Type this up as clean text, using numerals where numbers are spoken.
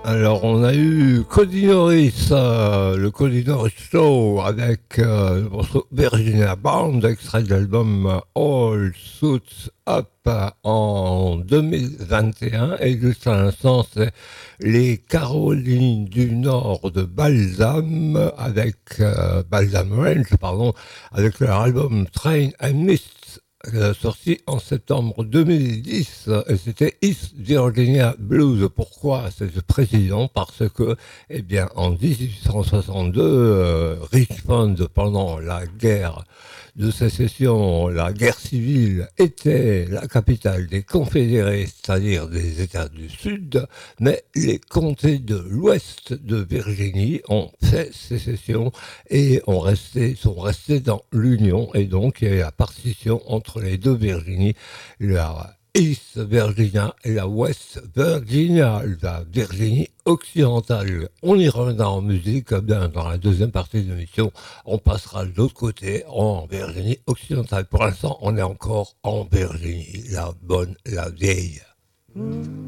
Alors, on a eu Cody Norris, le Cody Norris Show, avec le morceau Virginia Band, extrait de l'album All Suits Up en 2021. Et juste à l'instant, c'est les Carolines du Nord de Balsam, avec Balsam Range, pardon, avec leur album Train and Mist, sorti en septembre 2010, et c'était East Virginia Blues. Pourquoi cette précision? Parce que, eh bien, en 1862, Richmond, pendant la guerre de sécession, la guerre civile, était la capitale des Confédérés, c'est-à-dire des États du Sud, mais les comtés de l'Ouest de Virginie ont fait sécession et sont restés dans l'Union, et donc il y a eu la partition entre les deux Virginie, la East Virginia et la West Virginia, la Virginie occidentale. On y reviendra en musique, bien dans la deuxième partie de l'émission, on passera de l'autre côté, en Virginie occidentale. Pour l'instant, on est encore en Virginie, la bonne, la vieille.